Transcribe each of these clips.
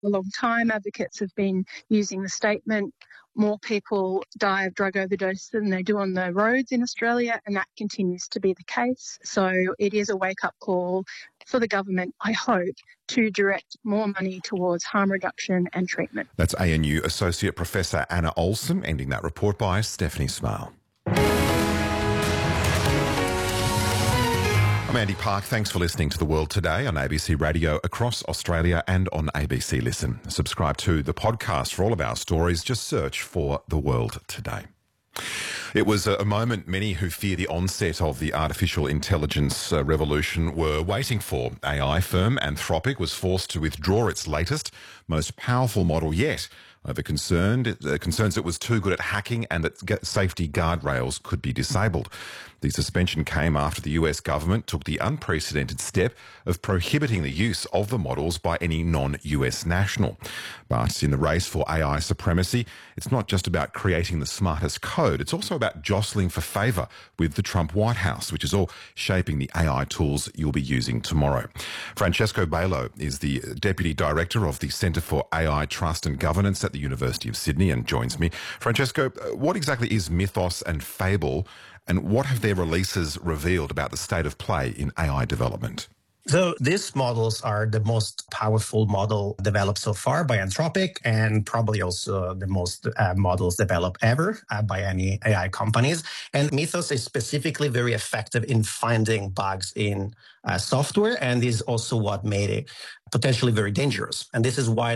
a long time. Advocates have been using the statement, more people die of drug overdose than they do on the roads in Australia, and that continues to be the case. So it is a wake-up call for the government, I hope, to direct more money towards harm reduction and treatment. That's ANU Associate Professor Anna Olsen, ending that report by Stephanie Smale. I'm Andy Park. Thanks for listening to The World Today on ABC Radio across Australia and on ABC Listen. Subscribe to the podcast for all of our stories. Just search for The World Today. It was a moment many who fear the onset of the artificial intelligence revolution were waiting for. AI firm Anthropic was forced to withdraw its latest, most powerful model yet over concerns it was too good at hacking and that safety guardrails could be disabled. The suspension came after the US government took the unprecedented step of prohibiting the use of the models by any non-US national. But in the race for AI supremacy, it's not just about creating the smartest code, it's also about jostling for favour with the Trump White House, which is all shaping the AI tools you'll be using tomorrow. Francesco Bailo is the Deputy Director of the Centre for AI Trust and Governance at the University of Sydney and joins me. Francesco, what exactly is Mythos and Fable, and what have their releases revealed about the state of play in AI development? So these models are the most powerful model developed so far by Anthropic, and probably also the most models developed ever by any AI companies. And Mythos is specifically very effective in finding bugs in software, and is also what made it potentially very dangerous. And this is why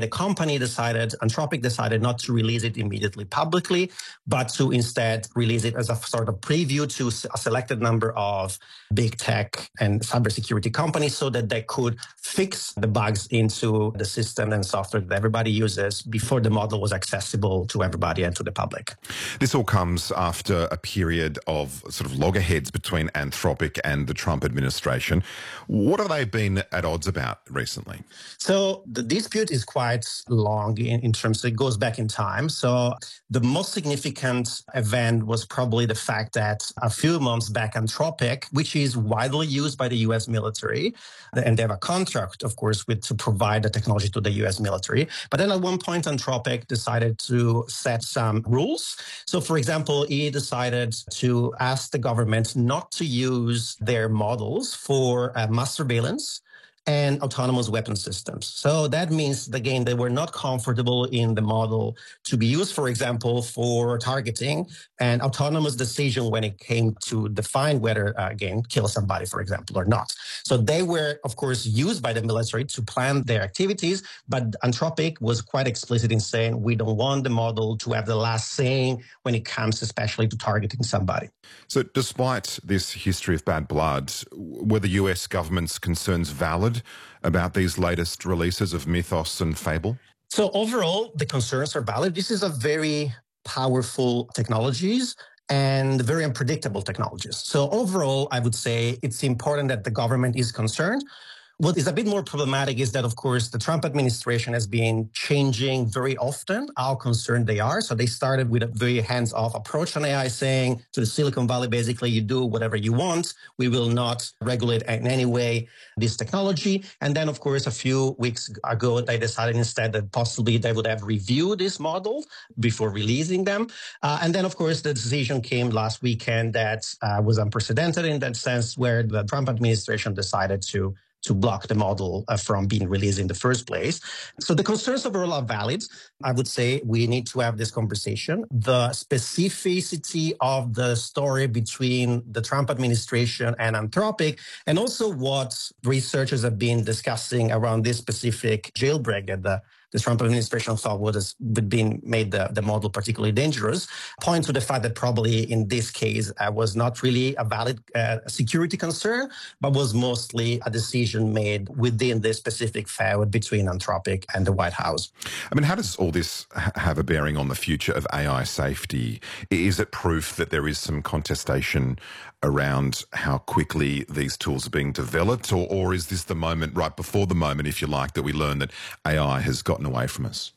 Anthropic decided not to release it immediately publicly, but to instead release it as a sort of preview to a selected number of big tech and cybersecurity companies so that they could fix the bugs into the system and software that everybody uses before the model was accessible to everybody and to the public. This all comes after a period of sort of loggerheads between Anthropic and the Trump administration. What have they been at odds about recently? So the dispute is quite long in terms of it goes back in time. So the most significant event was probably the fact that a few months back, Anthropic, which is widely used by the U.S. military, and they have a contract, of course, to provide the technology to the U.S. military. But then at one point, Anthropic decided to set some rules. So, for example, he decided to ask the government not to use their models for mass surveillance and autonomous weapon systems. So that means, again, they were not comfortable in the model to be used, for example, for targeting and autonomous decision when it came to define whether, again, kill somebody, for example, or not. So they were, of course, used by the military to plan their activities, but Anthropic was quite explicit in saying we don't want the model to have the last say when it comes especially to targeting somebody. So despite this history of bad blood, were the US government's concerns valid about these latest releases of Mythos and Fable? So overall, the concerns are valid. This is a very powerful technologies and very unpredictable technologies. So overall, I would say it's important that the government is concerned. What is a bit more problematic is that, of course, the Trump administration has been changing very often how concerned they are. So they started with a very hands-off approach on AI, saying to the Silicon Valley, basically, you do whatever you want. We will not regulate in any way this technology. And then, of course, a few weeks ago, they decided instead that possibly they would have reviewed this model before releasing them. And then, of course, the decision came last weekend that was unprecedented in that sense, where the Trump administration decided to block the model from being released in the first place. So the concerns overall are valid. I would say we need to have this conversation. The specificity of the story between the Trump administration and Anthropic, and also what researchers have been discussing around this specific jailbreak that the Trump administration thought would made the model particularly dangerous, point to the fact that probably in this case was not really a valid security concern, but was mostly a decision made within the specific feud between Anthropic and the White House. I mean, how does all this have a bearing on the future of AI safety? Is it proof that there is some contestation around how quickly these tools are being developed, or is this the moment, right before the moment, if you like, that we learn that AI has gotten away from us?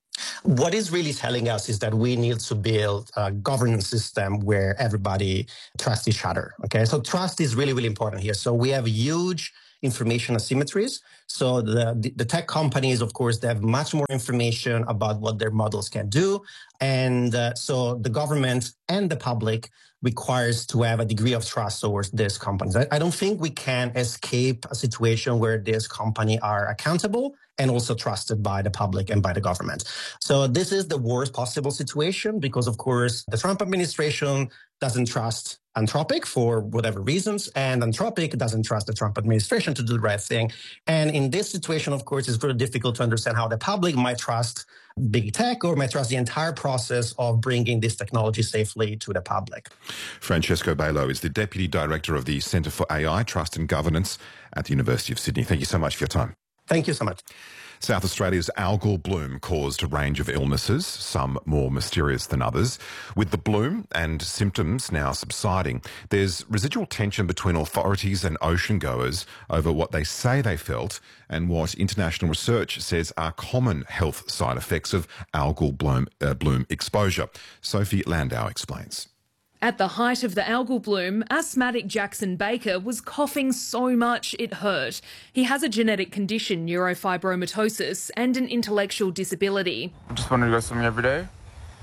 What is really telling us is that we need to build a governance system where everybody trusts each other. Okay, so trust is really, really important here. So we have huge information asymmetries. So the tech companies, of course, they have much more information about what their models can do. And so the government and the public requires to have a degree of trust towards these companies. I don't think we can escape a situation where these companies are accountable and also trusted by the public and by the government. So this is the worst possible situation because, of course, the Trump administration doesn't trust Anthropic for whatever reasons, and Anthropic doesn't trust the Trump administration to do the right thing. And in this situation, of course, it's very difficult to understand how the public might trust big tech or might trust the entire process of bringing this technology safely to the public. Francesco Bailo is the Deputy Director of the Centre for AI, Trust and Governance at the University of Sydney. Thank you so much for your time. Thank you so much. South Australia's algal bloom caused a range of illnesses, some more mysterious than others. With the bloom and symptoms now subsiding, there's residual tension between authorities and ocean goers over what they say they felt and what international research says are common health side effects of algal bloom exposure. Sophie Landau explains. At the height of the algal bloom, asthmatic Jackson Baker was coughing so much it hurt. He has a genetic condition, neurofibromatosis, and an intellectual disability. I just wanted to go swimming every day.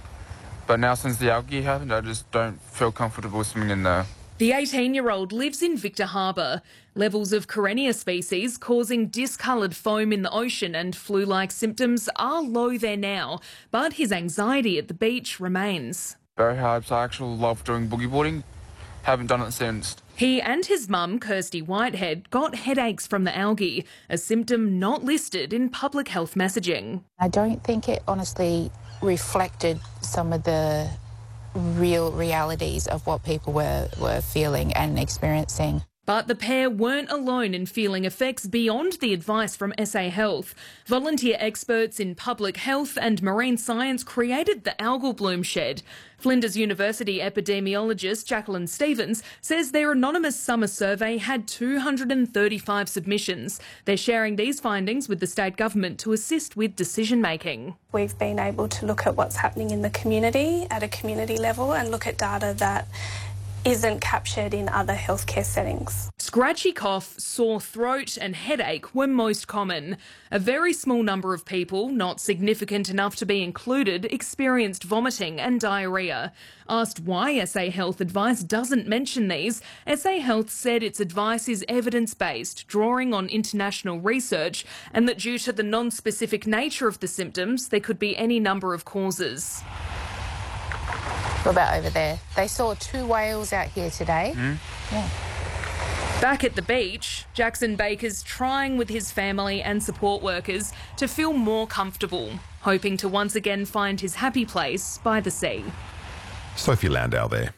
But now since the algae happened, I just don't feel comfortable swimming in there. The 18-year-old lives in Victor Harbour. Levels of Karenia species causing discoloured foam in the ocean and flu-like symptoms are low there now, but his anxiety at the beach remains. Very hard, so I actually love doing boogie boarding. Haven't done it since. He and his mum, Kirsty Whitehead, got headaches from the algae, a symptom not listed in public health messaging. I don't think it honestly reflected some of the real realities of what people were feeling and experiencing. But the pair weren't alone in feeling effects beyond the advice from SA Health. Volunteer experts in public health and marine science created the algal bloom shed. Flinders University epidemiologist Jacqueline Stevens says their anonymous summer survey had 235 submissions. They're sharing these findings with the state government to assist with decision making. We've been able to look at what's happening in the community at a community level and look at data that isn't captured in other healthcare settings. Scratchy cough, sore throat and headache were most common. A very small number of people, not significant enough to be included, experienced vomiting and diarrhoea. Asked why SA Health advice doesn't mention these, SA Health said its advice is evidence-based, drawing on international research, and that due to the non-specific nature of the symptoms, there could be any number of causes. What about over there? They saw 2 whales out here today. Yeah. Back at the beach, Jackson Baker's trying with his family and support workers to feel more comfortable, hoping to once again find his happy place by the sea. Sophie Landau there.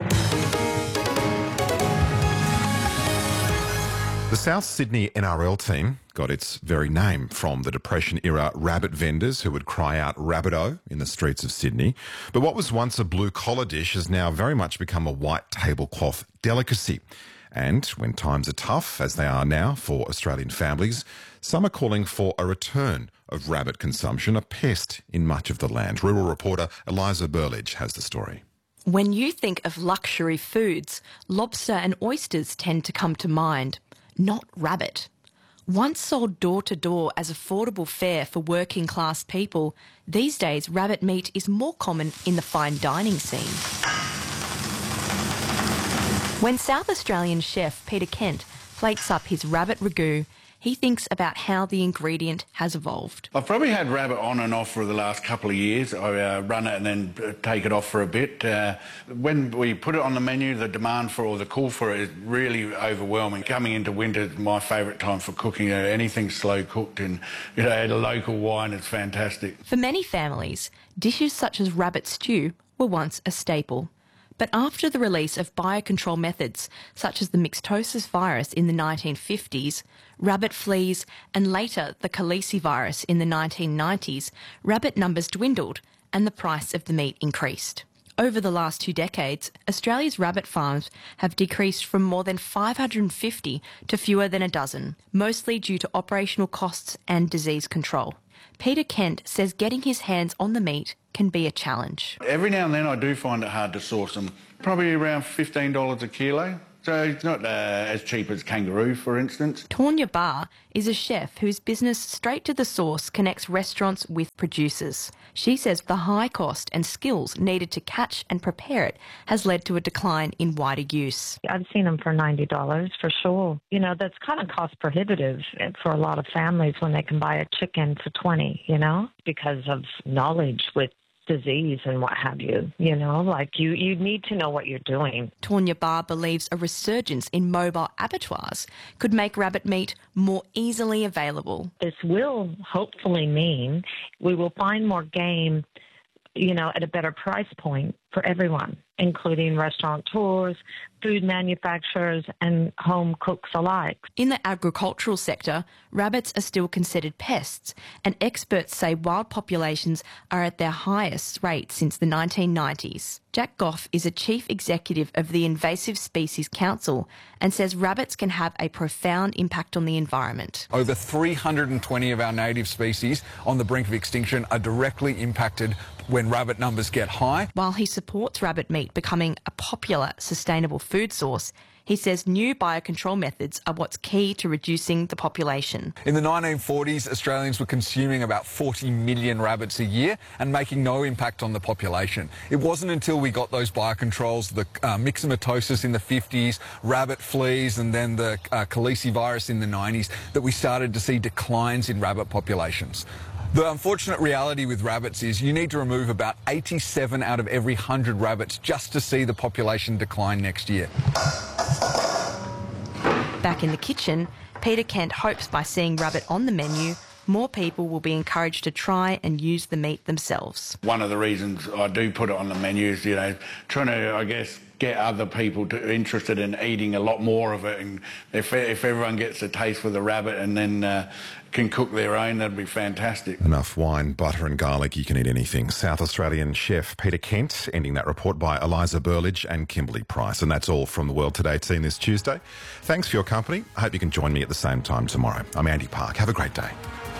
The South Sydney NRL team got its very name from the Depression-era rabbit vendors who would cry out "Rabbito" in the streets of Sydney. But what was once a blue-collar dish has now very much become a white tablecloth delicacy. And when times are tough, as they are now for Australian families, some are calling for a return of rabbit consumption, a pest in much of the land. Rural reporter Eliza Burledge has the story. When you think of luxury foods, lobster and oysters tend to come to mind. Not rabbit. Once sold door-to-door as affordable fare for working-class people, these days rabbit meat is more common in the fine dining scene. When South Australian chef Peter Kent plates up his rabbit ragu, he thinks about how the ingredient has evolved. I've probably had rabbit on and off for the last couple of years. I run it and then take it off for a bit. When we put it on the menu, the demand for or the call for it is really overwhelming. Coming into winter is my favourite time for cooking. Anything slow cooked and add a local wine, it's fantastic. For many families, dishes such as rabbit stew were once a staple. But after the release of biocontrol methods, such as the myxotosis virus in the 1950s, rabbit fleas, and later the Khaleesi virus in the 1990s, rabbit numbers dwindled and the price of the meat increased. Over the last 2 decades, Australia's rabbit farms have decreased from more than 550 to fewer than a dozen, mostly due to operational costs and disease control. Peter Kent says getting his hands on the meat can be a challenge. Every now and then I do find it hard to source them. Probably around $15 a kilo. So it's not as cheap as kangaroo, for instance. Tonya Barr is a chef whose business Straight to the Source connects restaurants with producers. She says the high cost and skills needed to catch and prepare it has led to a decline in wider use. I've seen them for $90 for sure. You know, that's kind of cost prohibitive for a lot of families when they can buy a chicken for $20, you know, because of knowledge with disease and what have you, you know, like you need to know what you're doing. Tonya Barr believes a resurgence in mobile abattoirs could make rabbit meat more easily available. This will hopefully mean we will find more game, you know, at a better price point for everyone, including restaurateurs, food manufacturers and home cooks alike. In the agricultural sector, rabbits are still considered pests, and experts say wild populations are at their highest rate since the 1990s. Jack Goff is a chief executive of the Invasive Species Council and says rabbits can have a profound impact on the environment. Over 320 of our native species on the brink of extinction are directly impacted when rabbit numbers get high. While he supports rabbit meat becoming a popular, sustainable food source, he says new biocontrol methods are what's key to reducing the population. In the 1940s, Australians were consuming about 40 million rabbits a year and making no impact on the population. It wasn't until we got those biocontrols, the myxomatosis in the 50s, rabbit fleas and then the calicivirus in the 90s, that we started to see declines in rabbit populations. The unfortunate reality with rabbits is you need to remove about 87 out of every 100 rabbits just to see the population decline next year. Back in the kitchen, Peter Kent hopes by seeing rabbit on the menu, more people will be encouraged to try and use the meat themselves. One of the reasons I do put it on the menu is, you know, trying to, I guess, get other people interested in eating a lot more of it. And if everyone gets a taste for the rabbit and then can cook their own, that'd be fantastic. Enough wine, butter and garlic, you can eat anything. South Australian chef Peter Kent, ending that report by Eliza Burlidge and Kimberly Price. And that's all from the World Today team this Tuesday. Thanks for your company. I hope you can join me at the same time tomorrow. I'm Andy Park. Have a great day.